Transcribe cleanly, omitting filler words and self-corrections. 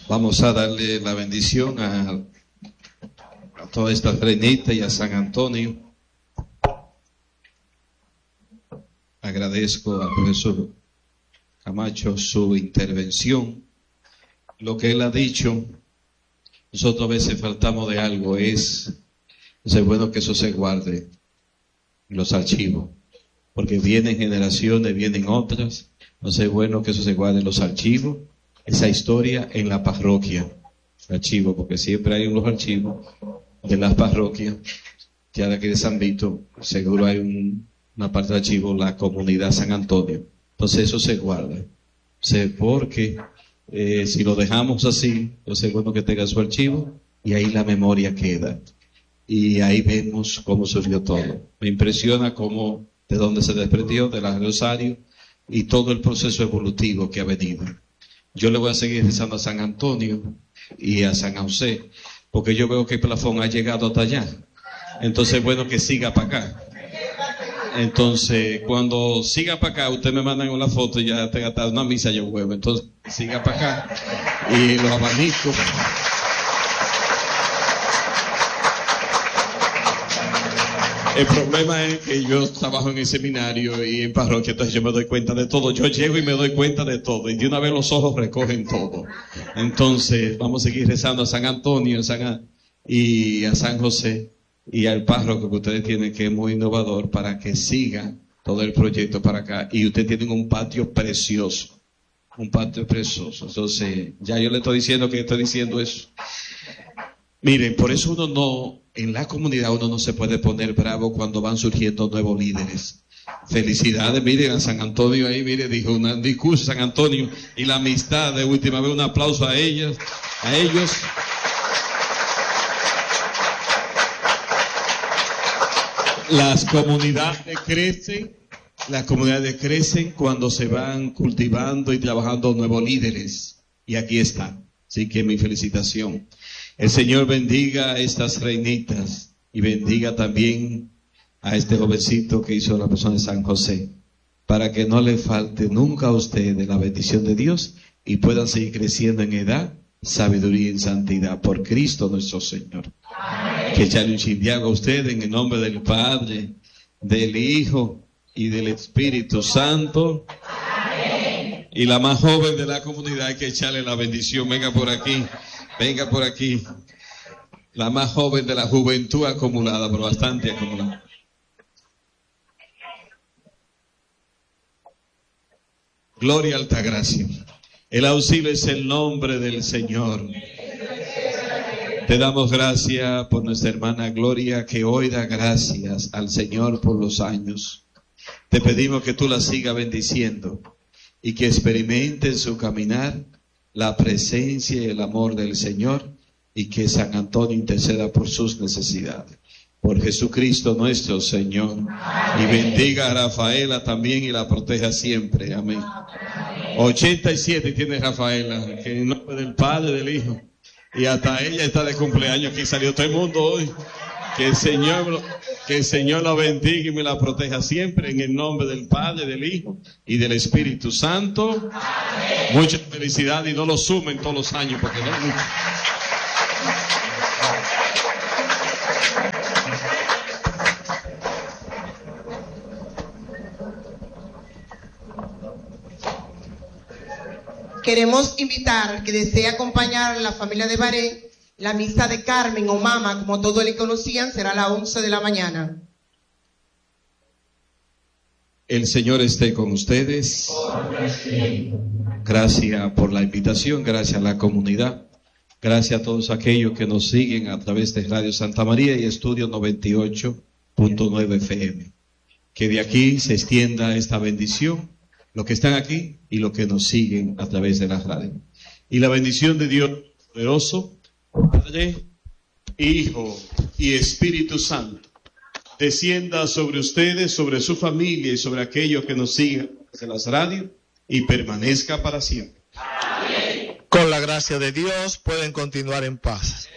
Vamos a darle la bendición a toda esta reinita y a San Antonio. Agradezco al profesor Camacho su intervención. Lo que él ha dicho, nosotros a veces faltamos de algo, es bueno que eso se guarde en los archivos, porque vienen generaciones, vienen otras, entonces es bueno que eso se guarde en los archivos, esa historia en la parroquia, archivos, porque siempre hay unos archivos de las parroquias, ya de aquí de San Vito, seguro hay una parte de archivo, la comunidad San Antonio, entonces eso se guarda, porque si lo dejamos así, entonces es bueno que tenga su archivo y ahí la memoria queda. Y ahí vemos cómo surgió todo. Me impresiona cómo, de dónde se desprendió, de la Rosario, y todo el proceso evolutivo que ha venido. Yo le voy a seguir rezando a San Antonio y a San José, porque yo veo que el plafón ha llegado hasta allá. Entonces es bueno que siga para acá. Entonces, cuando siga para acá, usted me mandan una foto y ya tenga hasta una misa yo huevo. Entonces, siga para acá y los abanicos. El problema es que yo trabajo en el seminario y en parroquia, entonces yo me doy cuenta de todo. Yo llego y me doy cuenta de todo. Y de una vez los ojos recogen todo. Entonces, vamos a seguir rezando a San Antonio y a San José y al párroco que ustedes tienen, que es muy innovador, para que siga todo el proyecto para acá. Y ustedes tienen un patio precioso. Un patio precioso. Entonces, ya yo le estoy diciendo que estoy diciendo eso. Miren, por eso en la comunidad uno no se puede poner bravo cuando van surgiendo nuevos líderes. Felicidades, miren a San Antonio ahí, miren, dijo un discurso San Antonio y la amistad de última vez, un aplauso a ellos. Las comunidades crecen cuando se van cultivando y trabajando nuevos líderes. Y aquí está. Así que mi felicitación. El Señor bendiga a estas reinitas y bendiga también a este jovencito que hizo la persona de San José, para que no le falte nunca a usted de la bendición de Dios y puedan seguir creciendo en edad, sabiduría y en santidad por Cristo nuestro Señor. Amén. Que echarle un chindiago a usted en el nombre del Padre, del Hijo y del Espíritu Santo. Amén. Y la más joven de la comunidad hay que echarle la bendición. Venga por aquí. Venga por aquí, la más joven de la juventud acumulada, pero bastante acumulada. Gloria a Altagracia. El auxilio es el nombre del Señor. Te damos gracias por nuestra hermana Gloria, que hoy da gracias al Señor por los años. Te pedimos que tú la sigas bendiciendo y que experimente en su caminar la presencia y el amor del Señor, y que San Antonio interceda por sus necesidades. Por Jesucristo nuestro Señor. Amén. Y bendiga a Rafaela también y la proteja siempre. Amén. Amén. 87 tiene Rafaela, que en nombre del Padre, del Hijo, y hasta ella está de cumpleaños, aquí salió todo el mundo hoy. Que el Señor la bendiga y me la proteja siempre, en el nombre del Padre, del Hijo y del Espíritu Santo. Amén. Mucha felicidad y no lo sumen todos los años porque no es mucho. Queremos invitar al que desee acompañar a la familia de Baré. La misa de Carmen o Mama, como todos le conocían, será a las 11 de la mañana. El Señor esté con ustedes. Gracias por la invitación, gracias a la comunidad, gracias a todos aquellos que nos siguen a través de Radio Santa María y Estudio 98.9 FM. Que de aquí se extienda esta bendición, los que están aquí y los que nos siguen a través de la radio. Y la bendición de Dios poderoso, Padre, Hijo y Espíritu Santo, descienda sobre ustedes, sobre su familia y sobre aquellos que nos siguen en las radios y permanezca para siempre. Amén. Con la gracia de Dios pueden continuar en paz.